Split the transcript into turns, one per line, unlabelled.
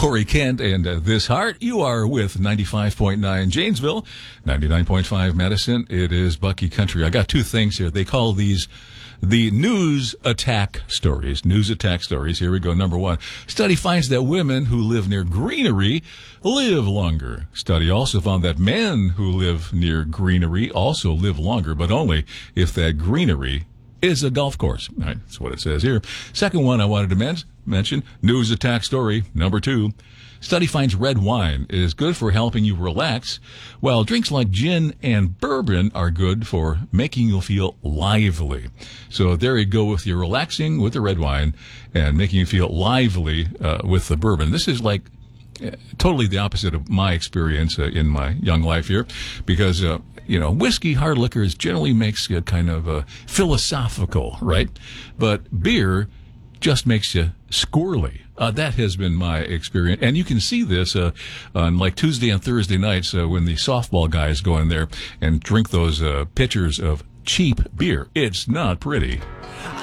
Corey Kent and This Heart. You are with 95.9 Janesville, 99.5 Madison. It is Bucky Country. I got two things here. They call these the news attack stories. News attack stories. Here we go. Number one. Study finds that women who live near greenery live longer. Study also found that men who live near greenery also live longer, but only if that greenery is a golf course. All right, that's what it says here. Second one I wanted to mention, news attack story number two. Study finds red wine is good for helping you relax, while drinks like gin and bourbon are good for making you feel lively. So there you go with your relaxing with the red wine and making you feel lively with the bourbon. This is like totally the opposite of my experience in my young life here, because whiskey, hard liquors generally makes you kind of philosophical, right? But beer just makes you squirrely. That has been my experience. And you can see this on like Tuesday and Thursday nights when the softball guys go in there and drink those pitchers of cheap beer. It's not pretty.